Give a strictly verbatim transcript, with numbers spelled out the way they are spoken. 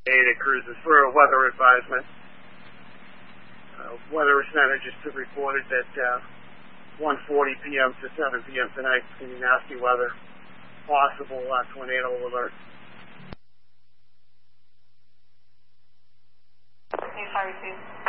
Data cruises for a weather advisement. Uh, weather center just reported that uh, one forty p.m. to seven p.m. tonight, it's going to be nasty weather. Possible uh, tornado alert. Hey, fire receive.